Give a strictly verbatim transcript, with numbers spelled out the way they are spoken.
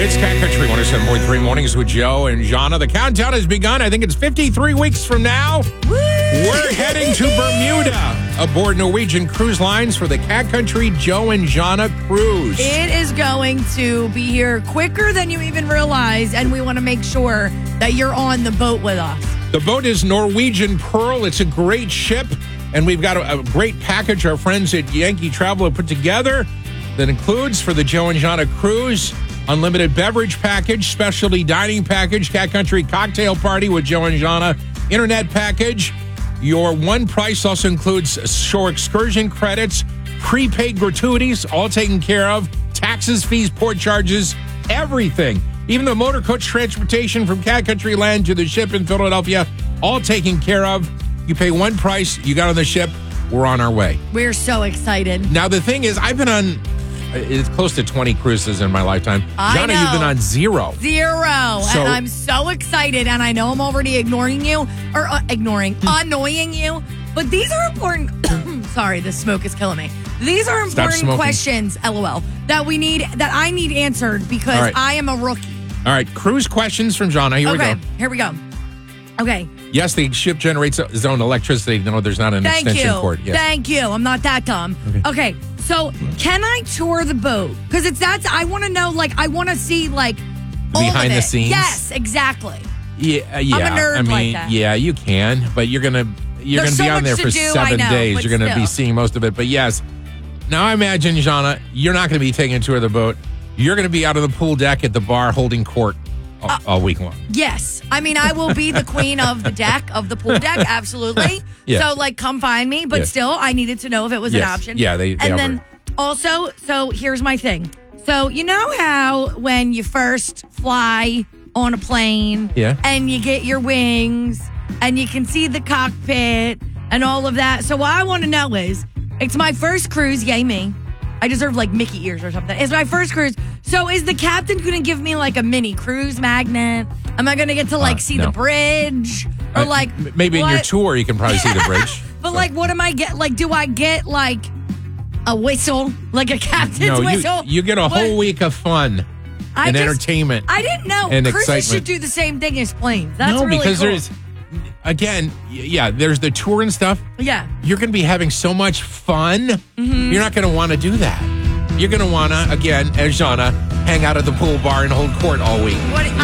It's Cat Country one oh seven point three Mornings with Joe and Jana. The countdown has begun. I think it's fifty-three weeks from now. Woo! We're heading to Bermuda aboard Norwegian Cruise Lines for the Cat Country Joe and Jana cruise. It is going to be here quicker than you even realize, and we want to make sure that you're on the boat with us. The boat is Norwegian Pearl. It's a great ship, and we've got a, a great package our friends at Yankee Travel have put together that includes for the Joe and Jana cruise, unlimited beverage package, specialty dining package, Cat Country cocktail party with Joe and Jana, internet package. Your one price also includes shore excursion credits, prepaid gratuities, all taken care of, taxes, fees, port charges, everything. Even the motor coach transportation from Cat Country Land to the ship in Philadelphia, all taken care of. You pay one price, you got on the ship, we're on our way. We're so excited. Now, the thing is, I've been on, it's close to twenty cruises in my lifetime. I Jana, know. you've been on zero. Zero. So- and I'm so excited, and I know I'm already ignoring you, or uh, ignoring, annoying you, but these are important, sorry, the smoke is killing me. These are Stop important smoking. questions, LOL, that we need, that I need answered because All right. I am a rookie. All right, cruise questions from Jana. Here okay, we go. here we go. Okay, Yes, the ship generates its own electricity. No, there's not an thank extension you. cord. Yes. Thank you. I'm not that dumb. Okay. Okay, so can I tour the boat? Because it's that's, I want to know, like, I want to see, like, all Behind of the it. scenes? Yes, exactly. Yeah, yeah. nerd I mean, like that. yeah, you can, but you're gonna you're There's gonna be so on there much for to do, seven I know, days. but You're gonna be still. seeing most of it. But yes, now I imagine, Jana, you're not gonna be taking a tour of the boat. You're gonna be out on the pool deck at the bar holding court all, Uh, all week long. Yes. I mean, I will be the queen of the deck, of the pool deck, absolutely. Yes. So, like, come find me. But Yes. still, I needed to know if it was Yes. an option. Yeah, they- they And offer then it. also, so here's my thing. So, you know how when you first fly on a plane Yeah. and you get your wings and you can see the cockpit and all of that. So, what I want to know is, it's my first cruise, yay me. I deserve like Mickey ears or something. It's my first cruise. So is the captain going to give me like a mini cruise magnet? Am I going to get to like Uh, see no. the bridge? Or Uh, like m- maybe in your what- tour you can probably see the bridge. But like what am I get like do I get like a whistle? Like a captain's no, you, whistle? you get a What- whole week of fun I and just- entertainment. I didn't know and cruises excitement. should do the same thing as planes. That's no, really because cool. there's again, y- yeah, there's the tour and stuff. Yeah. You're going to be having so much fun. Mm-hmm. You're not going to want to do that. You're going to want to, again, as Jana, hang out at the pool bar and hold court all week. What,